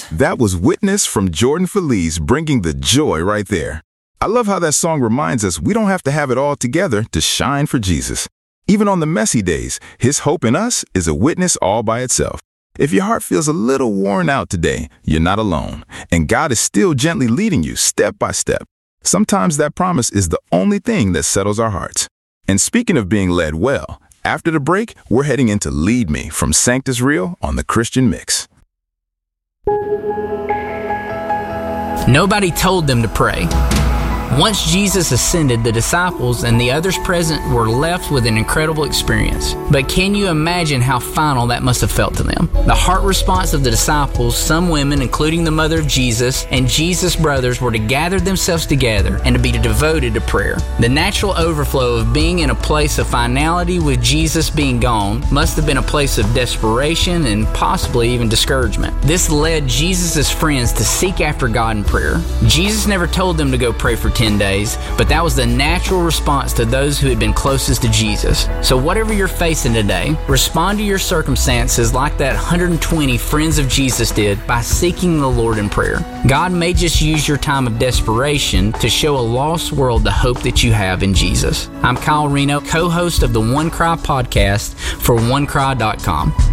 That was Witness from Jordan Feliz, bringing the joy right there. I love how that song reminds us we don't have to have it all together to shine for Jesus. Even on the messy days, His hope in us is a witness all by itself. If your heart feels a little worn out today, you're not alone, and God is still gently leading you step by step. Sometimes that promise is the only thing that settles our hearts. And speaking of being led well, after the break, we're heading into Lead Me from Sanctus Real on the Christian Mix. Nobody told them to pray. Once Jesus ascended, the disciples and the others present were left with an incredible experience. But can you imagine how final that must have felt to them? The heart response of the disciples, some women, including the mother of Jesus, and Jesus' brothers, were to gather themselves together and to be devoted to prayer. The natural overflow of being in a place of finality with Jesus being gone must have been a place of desperation and possibly even discouragement. This led Jesus' friends to seek after God in prayer. Jesus never told them to go pray for 10 days, but that was the natural response to those who had been closest to Jesus. So whatever you're facing today, respond to your circumstances like that 120 friends of Jesus did by seeking the Lord in prayer. God may just use your time of desperation to show a lost world the hope that you have in Jesus. I'm Kyle Reno, co-host of the One Cry podcast for OneCry.com.